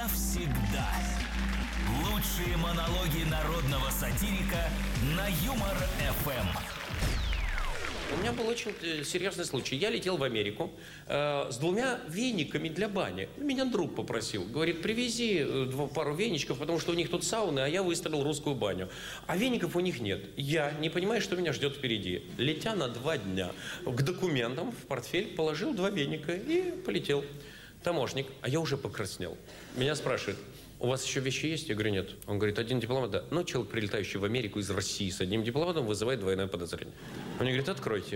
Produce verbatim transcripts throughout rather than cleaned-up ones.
навсегда. Лучшие монологи народного сатирика на Юмор эф эм. У меня был очень серьезный случай. Я летел в Америку э, с двумя вениками для бани. Меня друг попросил. Говорит, привези э, пару веничков, потому что у них тут сауны, а я выставил русскую баню. А веников у них нет. Я, не понимаю, что меня ждет впереди, летя на два дня, к документам в портфель положил два веника и полетел. Таможник, а я уже покраснел. Меня спрашивает, у вас еще вещи есть? Я говорю, нет. Он говорит, один дипломат, да. Но человек, прилетающий в Америку из России с одним дипломатом, вызывает двойное подозрение. Он мне говорит, откройте.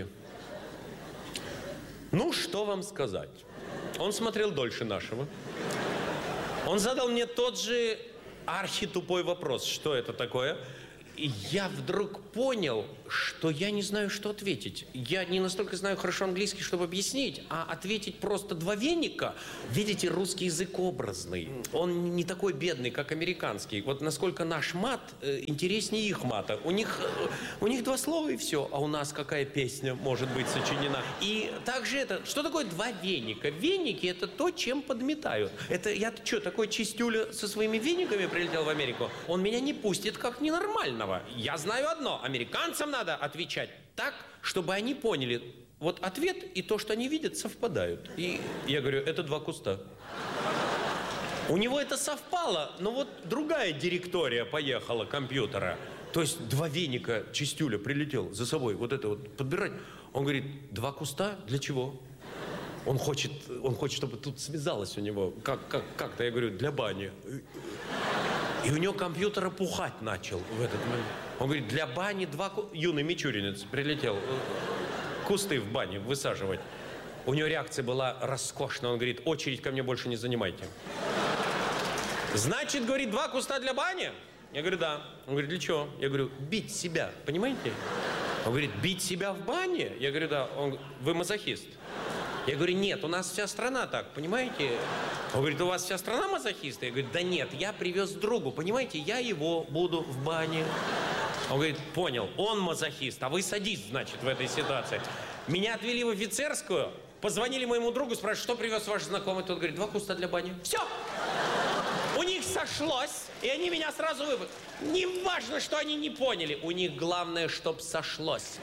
Ну, что вам сказать? Он смотрел дольше нашего. Он задал мне тот же архитупой вопрос, что это такое. И я вдруг понял, что я не знаю, что ответить. Я не настолько знаю хорошо английский, чтобы объяснить, а ответить просто два веника. Видите, русский язык образный. Он не такой бедный, как американский. Вот насколько наш мат э, интереснее их мата. У них, э, у них два слова и все, а у нас какая песня может быть сочинена. И также это, что такое два веника? Веники — это то, чем подметают. Это я что, такой чистюля со своими вениками прилетел в Америку? Он меня не пустит как ненормального. Я знаю одно. Американцам надо отвечать так, чтобы они поняли. Вот ответ и то, что они видят, совпадают. И я говорю, это два куста. У него это совпало, но вот другая директория поехала компьютера. То есть два веника чистюля прилетел за собой вот это вот подбирать. Он говорит, два куста? Для чего? Он хочет, он хочет, чтобы тут связалось у него. Как, как, как-то, я говорю, для бани. И у него компьютер опухать начал в этот момент. Он говорит, для бани два... Ку... Юный мичуринец прилетел кусты в бане высаживать. У него реакция была роскошная. Он говорит, очередь ко мне больше не занимайте. Значит, говорит, два куста для бани? Я говорю, да. Он говорит, для чего? Я говорю, бить себя, понимаете? Он говорит, бить себя в бане? Я говорю, да. Он говорит, вы мазохист? Я говорю, нет, у нас вся страна так, понимаете? Он говорит, у вас вся страна мазохисты? Я говорю, да нет, я привез другу, понимаете, я его буду в бане. Он говорит, понял, он мазохист, а вы садист, значит, в этой ситуации. Меня отвели в офицерскую, позвонили моему другу, спрашивают, что привез ваш знакомый? Тот говорит, два куста для бани. Все! У них сошлось, и они меня сразу выбрали. Не важно, что они не поняли, у них главное, чтоб сошлось.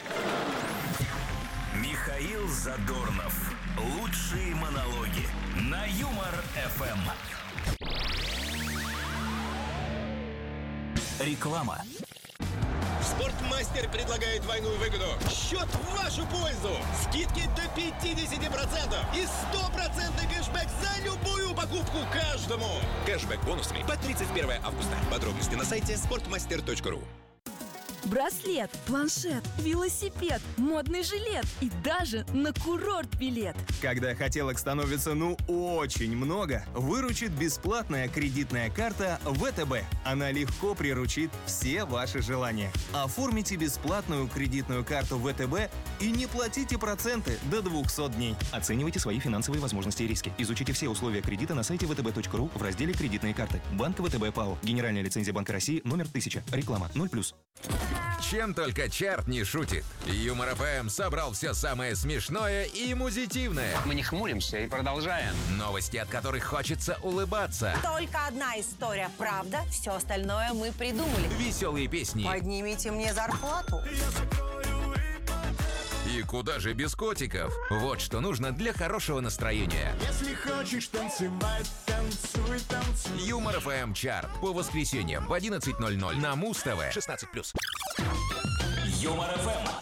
Михаил Задорнов. Лучшие монологи на Юмор эф эм. Реклама. Спортмастер предлагает двойную выгоду. Счет в вашу пользу. Скидки до пятьдесят процентов и стопроцентный кэшбэк за любую покупку каждому. Кэшбэк бонусами по тридцать первое августа. Подробности на сайте спортмастер точка ру. Браслет, планшет, велосипед, модный жилет и даже на курорт билет. Когда хотелок становится ну очень много, выручит бесплатная кредитная карта вэ тэ бэ. Она легко приручит все ваши желания. Оформите бесплатную кредитную карту вэ тэ бэ и не платите проценты до двухсот дней. Оценивайте свои финансовые возможности и риски. Изучите все условия кредита на сайте вэ тэ бэ точка ру в разделе «Кредитные карты». Банк вэ тэ бэ ПАО. Генеральная лицензия Банка России номер тысяча. Реклама ноль плюс. Чем только чарт не шутит. Юмор эф эм собрал все самое смешное и музитивное. Мы не хмуримся и продолжаем. Новости, от которых хочется улыбаться. Только одна история, правда, все остальное мы придумали. Веселые песни. Поднимите мне зарплату. И куда же без котиков? Вот что нужно для хорошего настроения. Если хочешь танцевать, танцуй, танцуй. Юмор эф эм чарт по воскресеньям в одиннадцать ноль ноль на Муз ТВ. шестнадцать плюс. Юмор эф эм.